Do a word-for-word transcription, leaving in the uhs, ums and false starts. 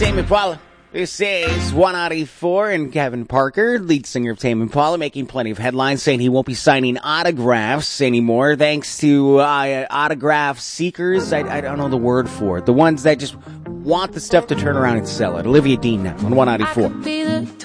Tame Impala. This is one ninety-four, and Kevin Parker, lead singer of Tame Impala, making plenty of headlines saying he won't be signing autographs anymore thanks to uh, autograph seekers. I, I don't know the word for it. The ones that just want the stuff to turn around and sell it. Olivia Dean now on one ninety-four.